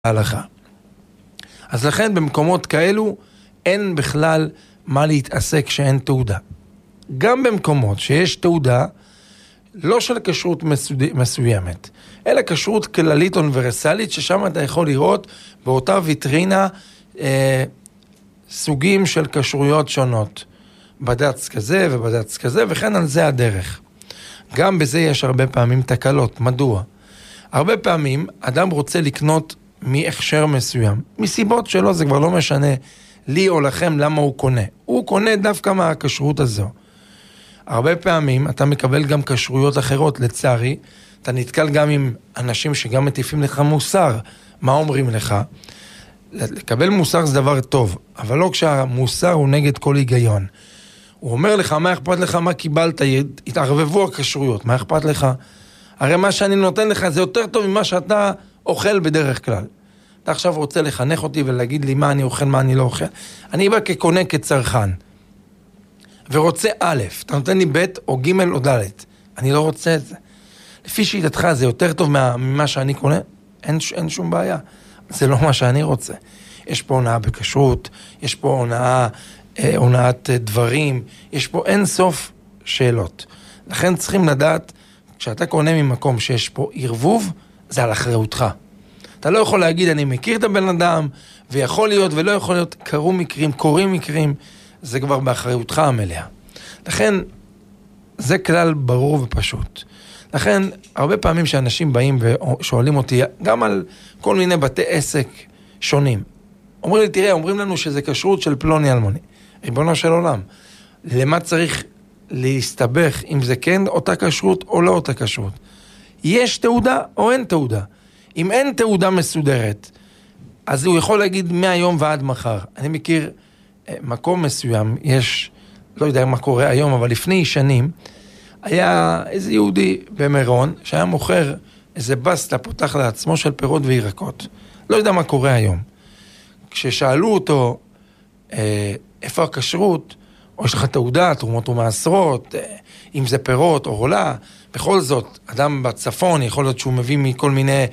ההלכה. אז לכן במקומות כאלו אין בכלל מה להתעסק שאין תעודה. גם במקומות שיש תעודה, לא של כשרות מסוימת, אלא כשרות כללית אוניברסלית, ששם אתה יכול לראות באותה ויטרינה סוגים של כשרויות שונות. בד"ץ כזה ובד"ץ כזה, וכן על זה הדרך. גם בזה יש הרבה פעמים תקלות. מדוע? הרבה פעמים אדם רוצה לקנות מהכשר מסוים. מסיבות שלו זה כבר לא משנה לי או לכם למה הוא קונה. הוא קונה דווקא מהכשרות הזו. הרבה פעמים אתה מקבל גם כשרויות אחרות, לצערי. אתה נתקל גם עם אנשים שגם מטיפים לך מוסר. מה אומרים לך? לקבל מוסר זה דבר טוב, אבל לא כשהמוסר הוא נגד כל היגיון. הוא אומר לך, מה אכפת לך, מה קיבלת, התערבבו הכשרויות, מה אכפת לך? הרי מה שאני נותן לך זה יותר טוב ממה שאתה אוכל בדרך כלל. אתה עכשיו רוצה לחנך אותי ולהגיד לי מה אני אוכל, מה אני לא אוכל. אני בא כקונה, כצרכן, ורוצה א', אתה נותן לי ב' או ג' או ד', אני לא רוצה את זה. לפי שיטתך זה יותר טוב ממה שאני קונה, אין שום בעיה. זה לא מה שאני רוצה. יש פה הונאה בכשרות, יש פה הונאת דברים, יש פה אין סוף שאלות. לכן צריכים לדעת, כשאתה קונה ממקום שיש פה ערבוב, זה על אחריותך. אתה לא יכול להגיד, אני מכיר את הבן אדם, ויכול להיות ולא יכול להיות, קורים מקרים, זה כבר באחריותך המלאה. לכן, זה כלל ברור ופשוט. לכן, הרבה פעמים שאנשים באים ושואלים אותי, גם על כל מיני בתי עסק שונים, אומרים לי, תראה, אומרים לנו שזה כשרות של פלוני אלמוני. ריבונו של עולם, למה צריך להסתבך אם זה כן אותה כשרות או לא אותה כשרות? יש תעודה או אין תעודה? אם אין תעודה מסודרת, אז הוא יכול להגיד מהיום ועד מחר. אני מכיר מקום מסוים, יש, לא יודע מה קורה היום, אבל לפני שנים, היה איזה יהודי במירון, שהיה מוכר איזה בסטה פותח לעצמו של פירות וירקות. לא יודע מה קורה היום. כששאלו אותו, איפה הכשרות, או יש לך תעודה, תרומות ומעשרות, אם זה פירות או עולה, בכל זאת, אדם בצפון, יכול להיות שהוא מביא מכל מיני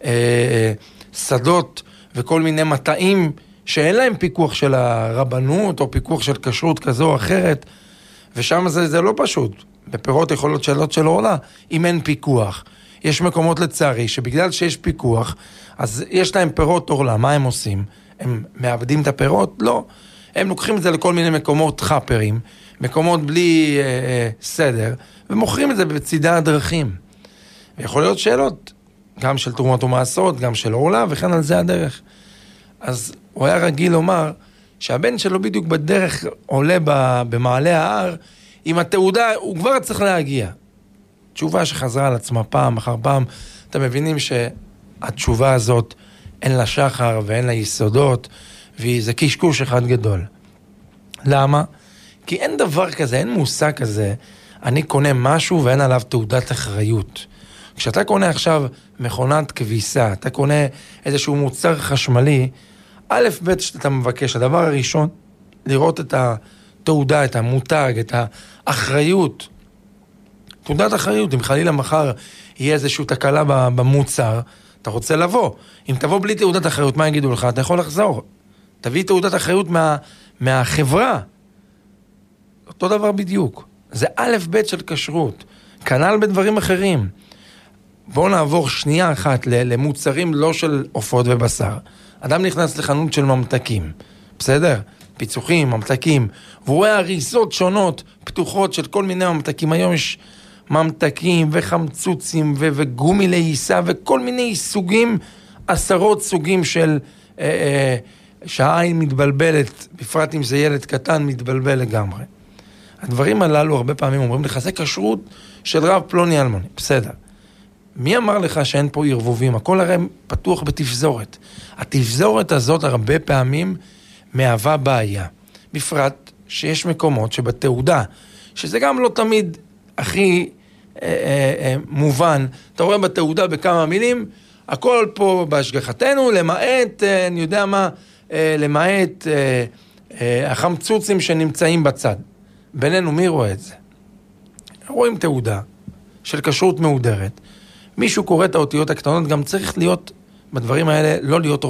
שדות, וכל מיני מטעים, שאין להם פיקוח של הרבנות, או פיקוח של כשרות כזו או אחרת, ושם זה לא פשוט. בפירות יכול להיות שאלות של עולה, אם אין פיקוח. יש מקומות לצערי, שבגלל שיש פיקוח, אז יש להם פירות עולה, מה הם עושים? הם מעבדים את הפירות? לא. הם לוקחים את זה לכל מיני מקומות חפרים, מקומות בלי סדר, ומוכרים את זה בצדי הדרכים. ויכול להיות שאלות, גם של תרומות ומעשרות, גם של עולה, וכן על זה הדרך. אז הוא היה רגיל לומר, שהבן שלו בדיוק בדרך עולה במעלה ההר, עם התעודה הוא כבר צריך להגיע. תשובה שחזרה על עצמה פעם אחר פעם, אתם מבינים שהתשובה הזאת אין לה שחר ואין לה יסודות, וזה קשקוש אחד גדול. למה? כי אין דבר כזה, אין מושג כזה, אני קונה משהו ואין עליו תעודת אחריות. כשאתה קונה עכשיו מכונת כביסה, אתה קונה איזשהו מוצר חשמלי, א' ב' שאתה מבקש, הדבר הראשון, לראות את התעודה, את המותג, את האחריות. תעודת אחריות, אם חלילה מחר יהיה איזושהי תקלה במוצר, אתה רוצה לבוא. אם תבוא בלי תעודת אחריות, מה יגידו לך? אתה יכול לחזור. תביא תעודת אחריות מהחברה. אותו דבר בדיוק. זה א' ב' של כשרות. כנ"ל בדברים אחרים. בואו נעבור שנייה אחת למוצרים לא של עופות ובשר. אדם נכנס לחנות של ממתקים. בסדר? פיצוחים, ממתקים. והוא רואה אריזות שונות, פתוחות של כל מיני ממתקים. היום יש ממתקים וחמצוצים וגומי לעיסה וכל מיני סוגים, עשרות סוגים של שהעין מתבלבלת, בפרט אם זה ילד קטן, מתבלבל לגמרי. הדברים הללו הרבה פעמים אומרים לך, זה כשרות של רב פלוני אלמוני. בסדר. מי אמר לך שאין פה ערבובים? הכל הרי פתוח בתפזורת. התפזורת הזאת הרבה פעמים מהווה בעיה. בפרט שיש מקומות שבתעודה, שזה גם לא תמיד הכי מובן, אתה רואה בתעודה בכמה מילים, הכל פה בהשגחתנו, למעט, אני יודע מה, למעט החמצוצים שנמצאים בצד. בינינו, מי רואה את זה? רואים תעודה של כשרות מהודרת. מישהו קורא את האותיות הקטנות, גם צריך להיות בדברים האלה לא להיות